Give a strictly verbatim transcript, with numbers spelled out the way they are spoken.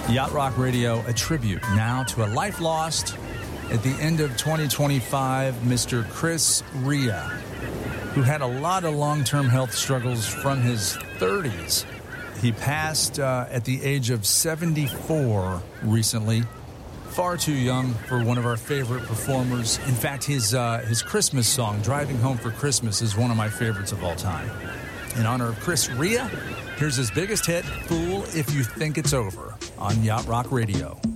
Yacht Rock Radio, a tribute now to a life lost at the end of twenty twenty-five, Mister Chris Rea, who had a lot of long-term health struggles from his thirties. He passed uh, at the age of seventy-four recently. Far too young for one of our favorite performers. In fact, his uh, his Christmas song, Driving Home for Christmas, is one of my favorites of all time. In honor of Chris Rea, here's his biggest hit, Fool If You Think It's Over, on Yacht Rock Radio.